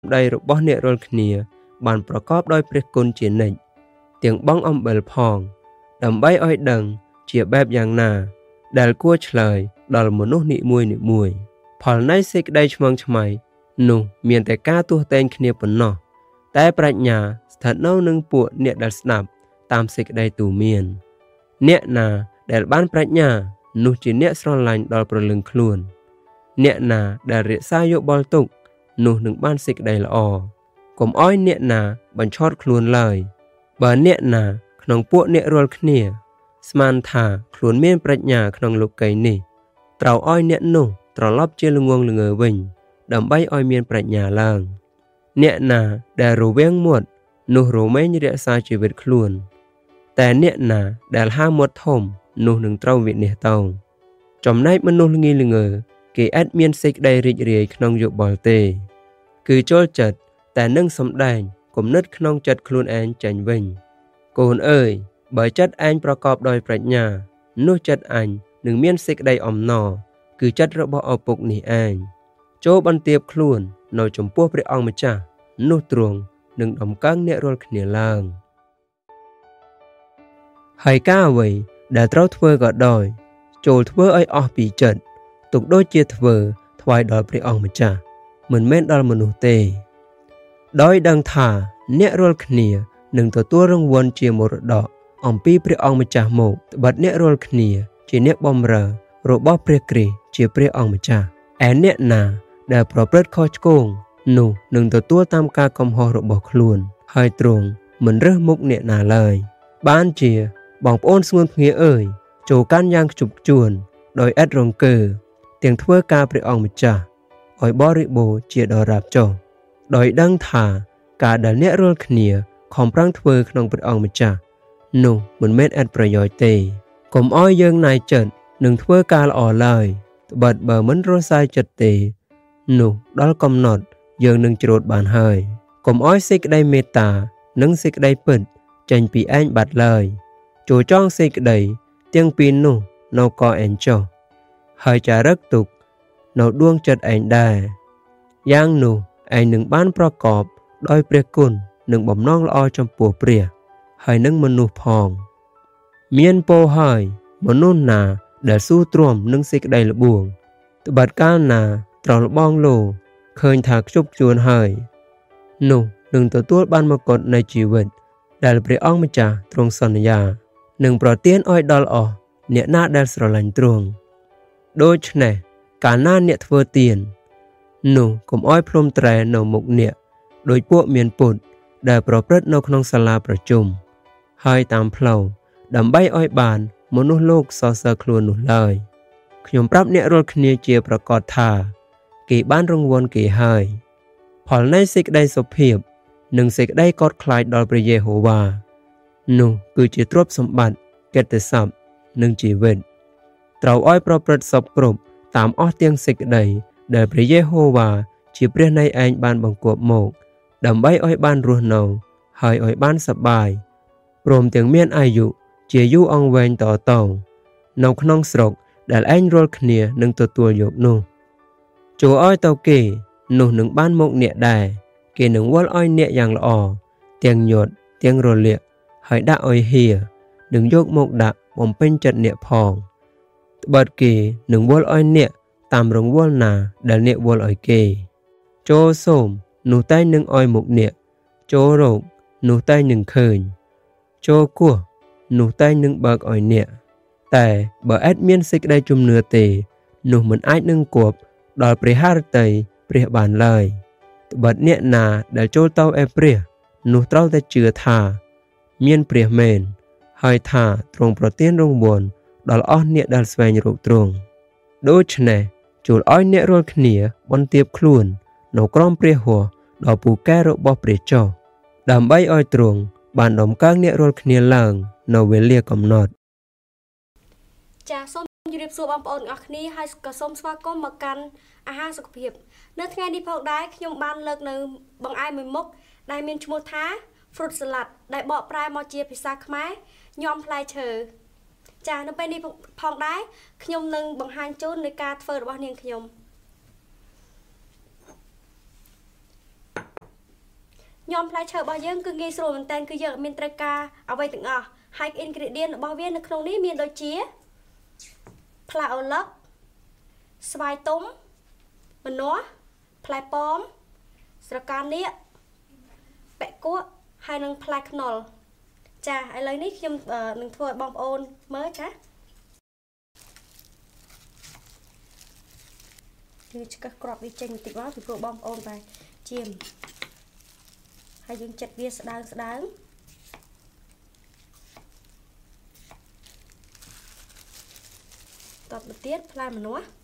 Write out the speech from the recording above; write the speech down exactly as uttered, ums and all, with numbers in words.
đầy rụt bó nẹ rôl khnia bànប្រកបដោយព្រះគុណជានិច្ចទាំងបងអំបិលផងដើម្បីឲ្យដឹងជាបែបយ៉ាងណាដែលគួរឆ្លើយដល់មនុស្សនីមួយនីមួយផលនៃសេចក្តីឆ្មងឆ្មៃនោះមានតែការទោះតែងគ្នាប៉ុណ្ណោះតែប្រាជ្ញាស្ថិតនៅនឹងពួកអ្នកដែលស្ដាប់តាមសេចក្តីទូមានអ្នកណាដែលបានប្រាជ្ញានោះជាអ្នកស្រឡាញ់ដល់ព្រលឹងខ្លួនអ្នកណាដែលរក្សាយោបល់ទុកនោះនឹងបានសេចក្តីល្អកុំឲ្យអ្នកណាបញ្ឆោតខ្លួនឡើយបើអ្នកណាក្នុងពួកអ្នករាល់គ្នាស្មានថាខ្លួនមានប្រាជ្ញាក្នុងលោកីយ៍នេះត្រូវឲ្យអ្នកនោះត្រឡប់ជាល្ងងល្ងើវិញដើម្បីឲ្យមានប្រាជ្ញាឡើងអ្នកណាដែលរវាងមាត់នោះរមែងរក្សាជីវិតខ្លួនតែអ្នកណាដែលហាមាត់ធំនោះនឹងត្រូវវិនិច្ឆ័យទៅចំណែកមនុស្សល្ងីល្ងើគេអាចមានសេចក្តីរីករាយក្នុងយោបល់ទេគឺចូលចិត្តតែនឹងសម្ដែងគំនិតក្នុងចិត្តខ្លួនឯងចេញវិញកូនអើយបើចិត្តឯងប្រកបដោយប្រាជ្ញានោះចិត្តអញនឹងមានសេចក្តីអំណរគឺចិត្តរបស់ឪពុកនេះឯងចូលបន្ទាបខ្លួននៅចំពោះព្រះអង្គម្ចាស់នោះទ្រង់នឹងដំកើងអ្នករាល់គ្នាឡើងហើយការអ្វីដែលត្រូវធ្វើក៏ដោយចូលធ្វើឲ្យអស់ពីចិត្តទុកដូចជាធ្វើថ្វាយដល់ព្រះអង្គម្ចាស់មិនមែនដល់មនុស្សទេដោយដឹងថាអ្នករាល់គ្នានឹងទទួលរង្វាន់ជាមរតកអំពីព្រះអង្គម្ចាស់មកត្បិតអ្នករាល់គ្នាជាអ្នកបម្រើរបស់ព្រះគ្រីស្ទជាព្រះអង្គម្ចាស់ឯអ្នកណាដែលប្រព្រឹត្តខុសឆ្គងនោះនឹងទទួលតាមការកំហុសរបស់ខ្លួនហើយទ្រង់មិនរើសមុខអ្នកណាឡើយបានជាបងប្អូនស្ងួនភ្ងាអើយចូលកាន់យ៉ាងខ្ជប់ខ្ជួនដោយឥតរង្គើទាំងធ្វើការព្រះអង្គម្ចាស់ឲ្យបរិបូរណ៍ជាដរាបចុះដោយដឹងថាការដែលអ្នករាល់គ្នាខំប្រឹងធ្វើក្នុងព្រះអង្គម្ចាស់នោះមិនមែនឥតប្រយោជន៍ទេកុំឲ្យយើងណាយចិត្តនឹងធ្វើការល្អឡើយត្បិតបើមិនរសាយចិត្តទេនោះដល់កំណត់យើងនឹងច្រូតបានហើយកុំឲ្យសេចក្តីមេត្តានិងសេចក្តីពិតចេញពីឯងបាត់ឡើយចូលចងសេចក្តីទាំងពីរនោះនៅកឯងចុះហើយចារឹកទុកនៅដួងចិត្តឯងដែរយ៉ាងនោះឯងនឹងបានប្រកបដោយព្រះគុណនិងបំណងល្អចំពោះព្រះហើយនឹងមនុស្សផងមានពរហើយមនុស្សណាដែលស៊ូទ្រាំនឹងសេចក្តីល្បួងត្បិតកាលណាត្រលបងលោឃើញថាខ្ជប់ខ្ជួនហើយនោះនឹងទទួលបានមកុដនៃជីវិតដែលព្រះអង្គម្ចាស់ទ្រង់សន្យានឹងប្រទានឲ្យដល់អស់អ្នកណាដែលស្រឡាញ់ទ្រង់ដូច្នេះកាលណាអ្នកធ្វើទាននោះកុំឲ្យភ្លុំត្រែនៅមុខអ្នកដោយពួកមានពុតដែលប្រព្រឹត្តនៅក្នុងសាលាប្រជុំហើយតាមផ្លូវដើម្បីឲ្យបានមនុស្សលោកសរសើរខ្លួននោះឡើយខ្ញុំប្រាប់អ្នករាល់គ្នាជាប្រកាសថាគេបានរង្វាន់គេហើយផលនៃសេចក្តីសុភាពនិងសេចក្តីកោតខ្លាចដល់ព្រះយេហូវ៉ានោះគឺជាទ្រព្យសម្បត្តិកិត្តិស័ព្ទនិងជីវិតត្រូវឲ្យប្រព្រឹត្តសពគ្រប់តាមអស់ទាំងសេចក្តីដែលព្រះយេហូវ៉ាជាព្រះនៃឯងបានបង្គាប់មកដើម្បីឲ្យបានរស់នៅហើយឲ្យបានសប្បាយព្រមទាំងមានអាយុជាយូរអង្វែងតទៅនៅក្នុងស្រុកដែលឯងរាល់គ្នានឹងទទួលយកនោះចូលឲ្យទៅគេនោះនឹងបានមកអ្នកដែរគេនឹងវាល់ឲ្យអ្នកយ៉ាងល្អទាំងញាត់ទាំងរលាកហើយដាក់ឲ្យហៀនឹងយកមកដាក់បំពេញចិត្តអ្នកផងត្បិតគេនឹងវាល់ឲ្យអ្នកតាមរង្វាល់ណាដែលអ្នកវាល់ឲ្យគេចូលសូមនោះតែងនឹងឲ្យមុខអ្នកចូលរកនោះតែងនឹងឃើញចូលគោះនោះតែងនឹងបើកឲ្យអ្នកតែបើអត់មានសេចក្តីជំនឿទេនោះមិនអាចនឹងគប់ដល់ព្រះハរតីព្រះបានឡើយត្បិតអ្នកណាដែលចូលទៅឯព្រះនោះត្រូវតែជឿថាមានព្រះមែនហើយថាទ្រង់ប្រទានរង្វាន់ដល់អស់អ្នកដែលស្វែងរកទ្រង់ដូច្នេះចូលឲ្យអ្នករាល់គ្នាបន្ទាបខ្លួននៅក្រោមព្រះហស្ថដ៏ពូកែរបស់ព្រះចុះដើម្បីឲ្យទ្រង់បានដំកើងអ្នករាល់គ្នាឡើងនៅវេលាកំណត់ចាសសូមជម្រាបសួរបងប្អូនទាំងអស់គ្នាហើយក៏សូមស្វាគមន៍មកកាន់អាហារសុខភាពនៅថ្ងៃនេះផងដែរខ្ញុំបានលើកនៅបង្អែមមួយមុខដែលមានឈ្មោះថា fruit salad ដែលបកប្រែមកជាភាសាខ្មែរញ៉ាំផ្លែឈើចានៅពេលនេះផងដែរខ្ញុំនឹងបង្ហាញជូននៃការធ្វើរបស់នាងខ្ញុំញោមផ្លែឈើរបស់យើងគឺងាយស្រួលមែនតើគឺយើងមានត្រូវការអ្វីទាំងអស់ហើយ ingredient របស់វានៅក្នុងនេះមានដូចជាផ្លែអូឡឹកស្វាយទុំម្នាស់ផ្លែប៉ោមស្រកានាគបែកគក់ហើយនិងផ្លែខ្នុរចាឥឡូវនេះខ្ញុំនឹងធ្វើឲ្យបងប្អូនមើលចាយើងឆ្កឹះគ្រាប់វាចេញបន្តិចមកពីព្រោះបងប្អូនតែជាមហើយយើងចិតវាស្ដើងស្ដើងតបទៅទៀតផ្លែម្នាស់